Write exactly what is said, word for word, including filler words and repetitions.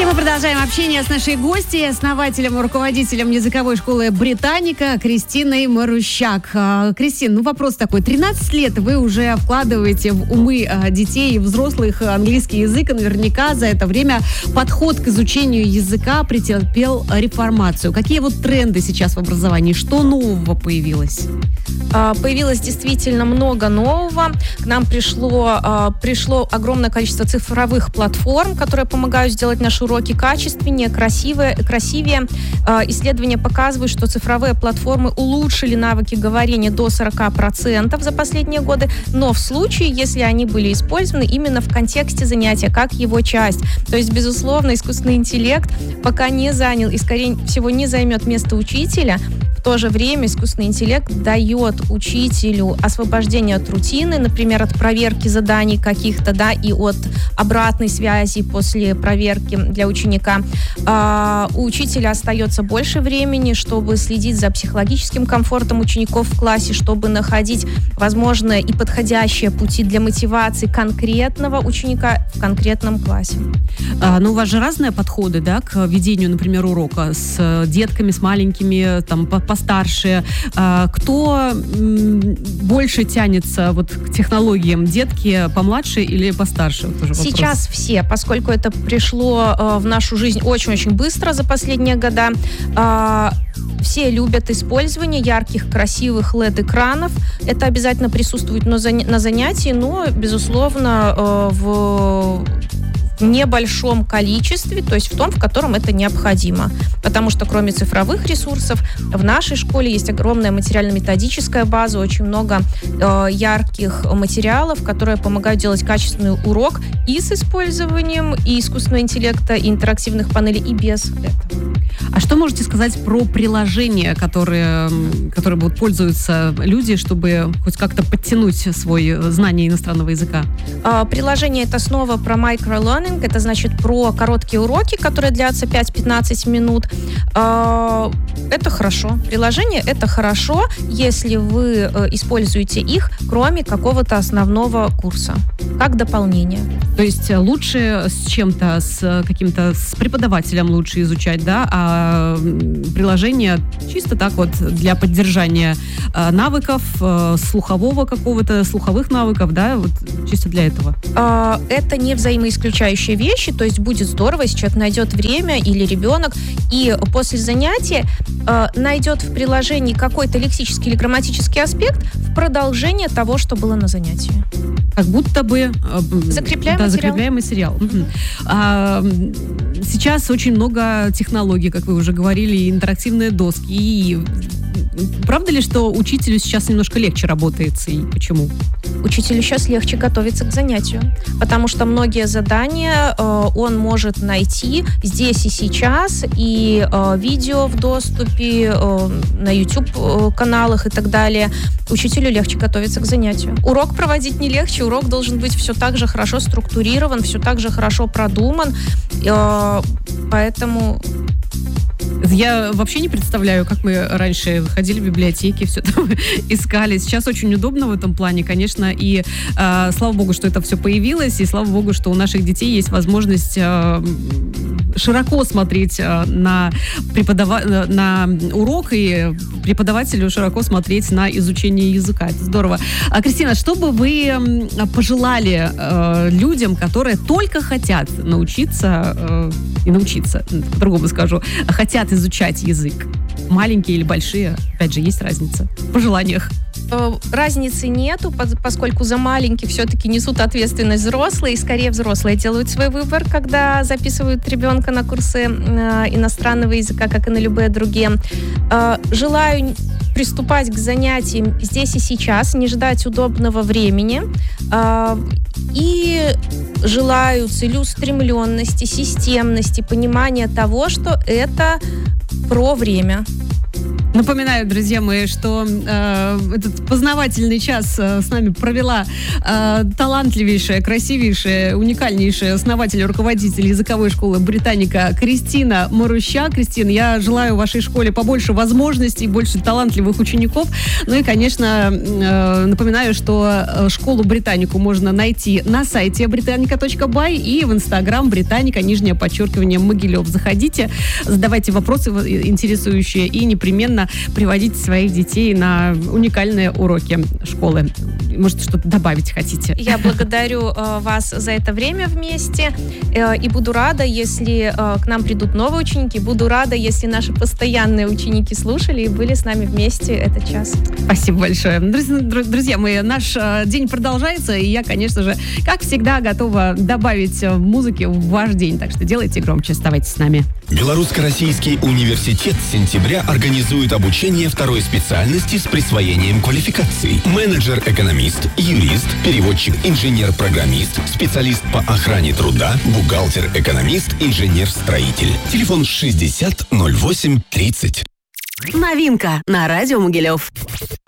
Мы продолжаем общение с нашей гостьей, основателем и руководителем языковой школы «Британика» Кристиной Марущак. Кристин, ну вопрос такой. тринадцать лет вы уже вкладываете в умы детей и взрослых английский язык, и наверняка за это время подход к изучению языка претерпел реформацию. Какие вот тренды сейчас в образовании? Что нового появилось? Появилось действительно много нового. К нам пришло, пришло огромное количество цифровых платформ, которые помогают сделать наши уроки качественнее, красивее. красивее. Исследования показывают, что цифровые платформы улучшили навыки говорения до сорок процентов за последние годы, но в случае, если они были использованы именно в контексте занятия, как его часть. То есть, безусловно, искусственный интеллект пока не занял и, скорее всего, не займет место учителя. В то же время искусственный интеллект дает учителю освобождение от рутины, например, от проверки заданий каких-то, да, и от обратной связи после проверки для ученика. А, у учителя остается больше времени, чтобы следить за психологическим комфортом учеников в классе, чтобы находить, возможно, и подходящие пути для мотивации конкретного ученика в конкретном классе. А, ну, у вас же разные подходы, да, к ведению, например, урока с детками, с маленькими, там, постарше. А, кто м, больше тянется вот к технологиям? Детки помладше или постарше? Тоже Сейчас вопрос. Все, поскольку это пришло э, в нашу жизнь очень-очень быстро за последние года. Э, все любят использование ярких, красивых эл и ди-экранов. Это обязательно присутствует на, заня- на занятии, но, безусловно, э, в... небольшом количестве, то есть в том, в котором это необходимо. Потому что кроме цифровых ресурсов, в нашей школе есть огромная материально-методическая база, очень много э, ярких материалов, которые помогают делать качественный урок и с использованием и искусственного интеллекта, и интерактивных панелей, и без этого. А что можете сказать про приложения, которые, которые будут пользуются люди, чтобы хоть как-то подтянуть свои знания иностранного языка? Э, приложение — это снова про microlearning. Это значит про короткие уроки, которые длятся пять-пятнадцать минут. Это хорошо. Приложение — это хорошо, если вы используете их, кроме какого-то основного курса, как дополнение. То есть лучше с чем-то, с каким-то, с преподавателем лучше изучать, да, а приложение чисто так вот для поддержания навыков, слухового какого-то, слуховых навыков, да, вот чисто для этого. Это не взаимоисключающие вещи, то есть будет здорово, если человек найдет время или ребенок, и после занятия э, найдет в приложении какой-то лексический или грамматический аспект в продолжение того, что было на занятии. Как будто бы э, закрепляем да, материал. Закрепляем материал. Угу. А, сейчас очень много технологий, как вы уже говорили, и интерактивные доски. И правда ли, что учителю сейчас немножко легче работается, и почему? Учителю сейчас легче готовиться к занятию, потому что многие задания э, он может найти здесь и сейчас, и э, видео в доступе, э, на YouTube-каналах и так далее. Учителю легче готовиться к занятию. Урок проводить не легче, урок должен быть все так же хорошо структурирован, все так же хорошо продуман, э, поэтому... Я вообще не представляю, как мы раньше ходили в библиотеки, все там искали. Сейчас очень удобно в этом плане, конечно, и э, слава богу, что это все появилось, и слава богу, что у наших детей есть возможность э, широко смотреть э, на, преподава... на урок, и преподавателю широко смотреть на изучение языка. Это здорово. А, Кристина, что бы вы пожелали э, людям, которые только хотят научиться, э, и научиться, по-другому скажу, хотят изучать язык? Маленькие или большие? Опять же, есть разница в пожеланиях. Разницы нету, поскольку за маленьких все-таки несут ответственность взрослые, и скорее взрослые делают свой выбор, когда записывают ребенка на курсы иностранного языка, как и на любые другие. Желаю приступать к занятиям здесь и сейчас, не ждать удобного времени. И желаю целеустремленности, системности, понимания того, что это про время. Напоминаю, друзья мои, что э, этот познавательный час э, с нами провела э, талантливейшая, красивейшая, уникальнейшая основатель и руководитель языковой школы «Британика» Кристина Марущак. Кристина, я желаю вашей школе побольше возможностей, больше талантливых учеников. Ну и, конечно, э, напоминаю, что школу «Британику» можно найти на сайте британика точка бай и в инстаграм «Британика», нижнее подчеркивание, Могилев. Заходите, задавайте вопросы интересующие и непременно приводите своих детей на уникальные уроки школы. Может, что-то добавить хотите? Я благодарю э, вас за это время вместе э, и буду рада, если э, к нам придут новые ученики. Буду рада, если наши постоянные ученики слушали и были с нами вместе этот час. Спасибо большое. Друзья, друзья мои, наш э, день продолжается, и я, конечно же, как всегда, готова добавить музыки в ваш день. Так что делайте громче, оставайтесь с нами. Белорусско-Российский университет с сентября организует обучение второй специальности с присвоением квалификаций. Менеджер-экономист, юрист, переводчик, инженер-программист, специалист по охране труда, бухгалтер-экономист, инженер-строитель. Телефон шестьдесят ноль восемь тридцать. Новинка на радио Могилев.